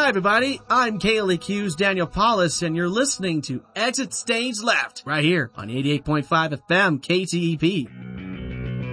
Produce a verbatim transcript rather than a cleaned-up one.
Hi everybody, I'm K L E Q's Daniel Paulus and you're listening to Exit Stage Left right here on eighty-eight point five F M K T E P.